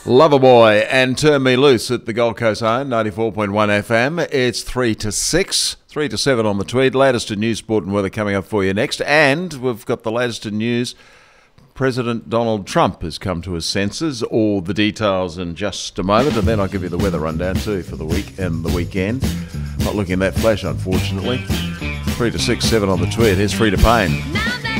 Loverboy and Turn Me Loose at the Gold Coast Own, 94.1 FM. It's 3 to 6, 3 to 7 on the Tweed. Latest in news, sport and weather coming up for you next. And we've got the latest in news. President Donald Trump has come to his senses. All the details in just a moment. And then I'll give you the weather rundown too for the week and the weekend. Not looking that flash, unfortunately. 3 to 6, 7 on the Tweed. Here's Frida Payne.